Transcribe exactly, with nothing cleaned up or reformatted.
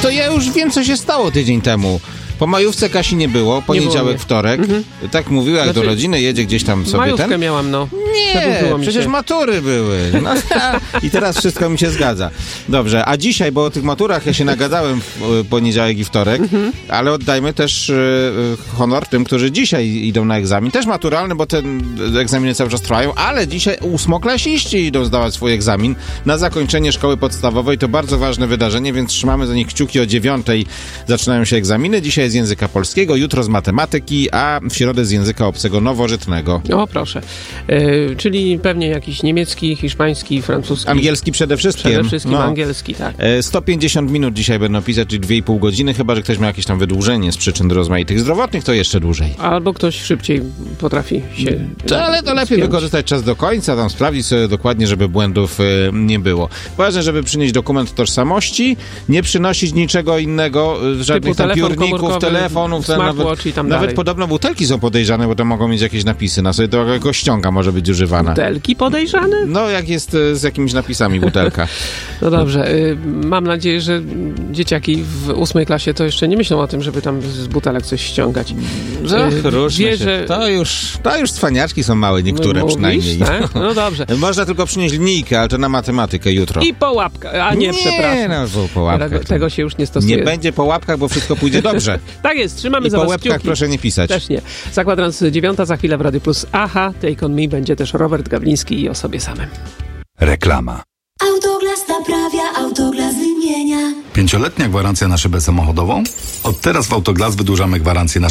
co, ja już wiem, co się stało tydzień temu. Po majówce Kasi nie było, poniedziałek, nie było wtorek. Mhm. Tak mówiła, jak znaczy, do rodziny jedzie gdzieś tam sobie majówkę ten... miałam, no. Nie, przecież matury były. No, i teraz wszystko mi się zgadza. Dobrze, a dzisiaj, bo o tych maturach ja się nagadałem w poniedziałek i wtorek, mhm. ale oddajmy też y, honor tym, którzy dzisiaj idą na egzamin. Też maturalny, bo te egzaminy cały czas trwają, ale dzisiaj ósmoklasiści idą zdawać swój egzamin na zakończenie szkoły podstawowej. To bardzo ważne wydarzenie, więc trzymamy za nich kciuki. O dziewiątej zaczynają się egzaminy. Dzisiaj z języka polskiego, jutro z matematyki, a w środę z języka obcego nowożytnego. O, proszę. E, czyli pewnie jakiś niemiecki, hiszpański, francuski. Angielski przede wszystkim. Przede wszystkim no. angielski, tak. E, sto pięćdziesiąt minut dzisiaj będą pisać, czyli dwie i pół godziny, chyba że ktoś ma jakieś tam wydłużenie z przyczyn rozmaitych zdrowotnych, to jeszcze dłużej. Albo ktoś szybciej potrafi się... To, ale to lepiej spiąć. Wykorzystać czas do końca, tam sprawdzić sobie dokładnie, żeby błędów y, nie było. Ważne, żeby przynieść dokument tożsamości, nie przynosić niczego innego, żadnych tam piórników, telefonów, smartwatch i tam nawet dalej. Podobno butelki są podejrzane, bo to mogą mieć jakieś napisy na sobie, to jako ściąga może być używana. Butelki podejrzane? No, jak jest y, z jakimiś napisami butelka. No dobrze, y, mam nadzieję, że dzieciaki w ósmej klasie to jeszcze nie myślą o tym, żeby tam z butelek coś ściągać. Ach, różne Wie, się. że... To już, to już cwaniaczki są małe, niektóre no, przynajmniej. Mówisz, tak? No dobrze. Można tylko przynieść linijkę, ale to na matematykę jutro. I po łapkach, a nie, nie przepraszam. No, po łapkach. Tego, tego się już nie stosuje. Nie będzie po łapkach, bo wszystko pójdzie dobrze. Tak jest, trzymamy I za po was łebkach kciuki. proszę nie pisać. Też nie. Za kwadrans dziewiąta, za chwilę w Radio Plus. Aha, Take On Me będzie też Robert Gawliński i o sobie samym. Reklama. Autoglas naprawia, Autoglas wymienia. Pięcioletnia gwarancja na szybę samochodową? Od teraz w Autoglas wydłużamy gwarancję na